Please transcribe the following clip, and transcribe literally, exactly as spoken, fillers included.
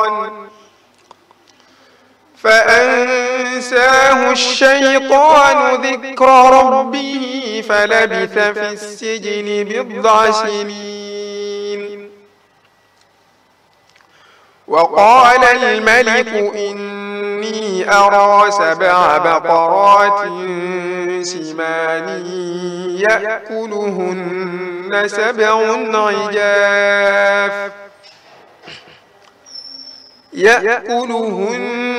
فأنساه الشيطان ذكر ربه فلبث في السجن بضع سنين. وقال الملك إني أرى سبع بقرات سمان يأكلهن سبع عجاف يأكلهن